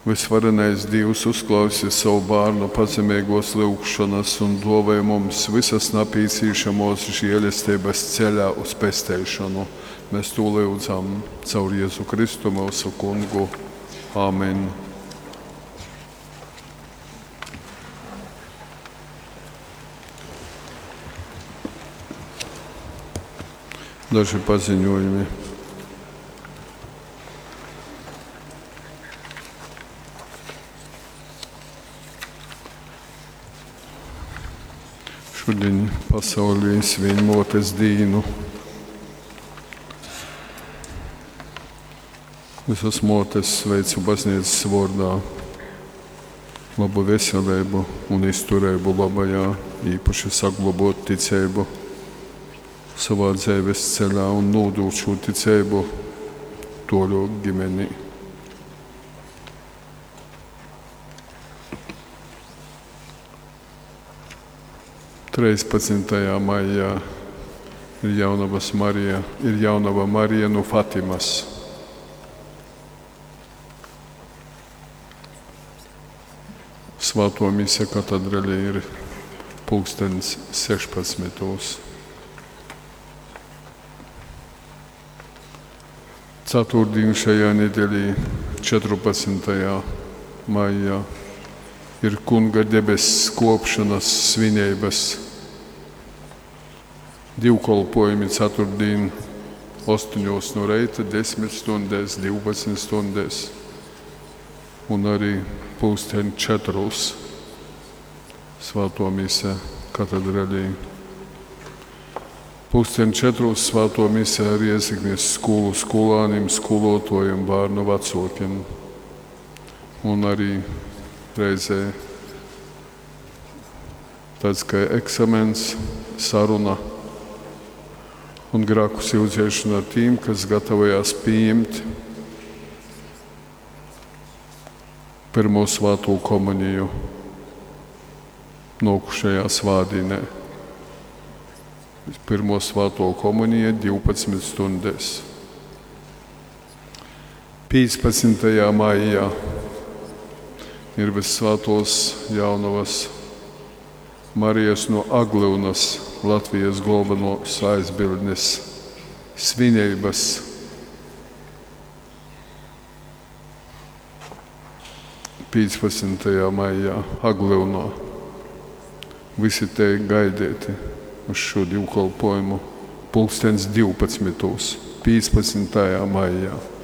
Visvarenais Dievs uzklausīja savu bērnu pazemīgos lūgšanas un dāvāja mums visas napīcīšamos žēlestības ceļā uz pestīšanu. Mēs to lūdzam caur Jēzu Kristu mūsu kungu. Āmen. Daži paziņojumi. Šodien pasaulī svin motes dīnu. Visas motes sveicu baznīcas vārdā. Labu veselību un izturību labajā, īpaši saglabot ticību savā dzīves ceļā un nodot šo ticību toļok ģimenī. Trīspadsmitajā maijā ir jaunava Marija no Fatimas. Svēto misiju katedrālē ir 16. Ceturtdien šajā nedēļā, 14. maijā, ir Kunga debesis kopšanas svinības divkolpojumi ceturtdien 8 no reita, 10 stundēs, 12 stundēs un arī 3:30 svēto misiju katedrālē. 3:30 svēto misiju arī iesakņas skolu skolāniem, skolotājiem, bērnu vecākiem un arī reizē tāds kā eksamens, saruna un grēku sildzēšana tiem, kas gatavojās pieņemt pirmo svēto komuniju nokušajā svādienē. Pirmo svēto komuniju 12 stundēs. 15. maijā ir Visvētos jaunavas Marijas no Aglivnas, Latvijas galvenos aizbildnes svinības. Maijā Aglivnā. Visi te gaidīti uz šo divkolpojumu 12. 15. maijā.